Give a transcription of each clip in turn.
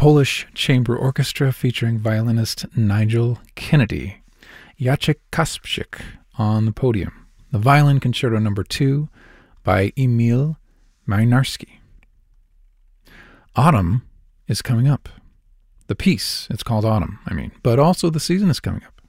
Polish Chamber Orchestra featuring violinist Nigel Kennedy. Jacek Kasprzak on the podium. The Violin Concerto No. 2 by Emil Marinarski. Autumn is coming up. The piece, it's called Autumn, but also the season is coming up.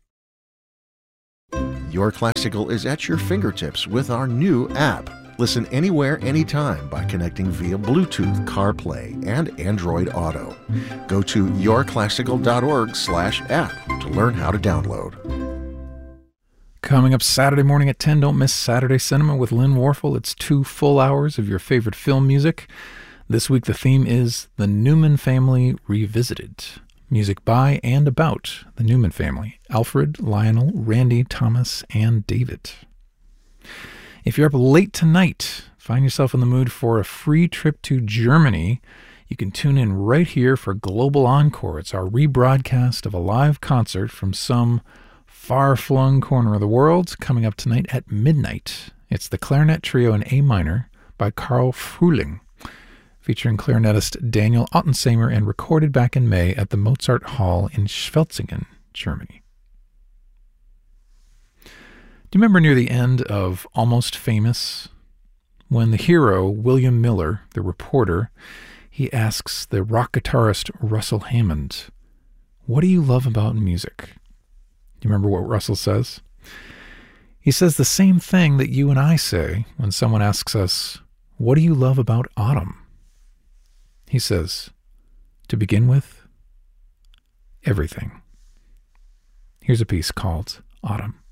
Your Classical is at your fingertips with our new app. Listen anywhere, anytime by connecting via Bluetooth, CarPlay, and Android Auto. Go to yourclassical.org/app to learn how to download. Coming up Saturday morning at 10, don't miss Saturday Cinema with Lynn Warfel. It's 2 full hours of your favorite film music. This week the theme is The Newman Family Revisited. Music by and about the Newman family. Alfred, Lionel, Randy, Thomas, and David. If you're up late tonight, find yourself in the mood for a free trip to Germany, you can tune in right here for Global Encore. It's our rebroadcast of a live concert from some far-flung corner of the world, coming up tonight at midnight. It's the Clarinet Trio in A minor by Karl Frühling, featuring clarinetist Daniel Ottensamer and recorded back in May at the Mozart Hall in Schwetzingen, Germany. Do you remember near the end of Almost Famous, when the hero, William Miller, the reporter, he asks the rock guitarist Russell Hammond, "What do you love about music?" Do you remember what Russell says? He says the same thing that you and I say when someone asks us, "What do you love about autumn?" He says, to begin with, everything. Here's a piece called Autumn.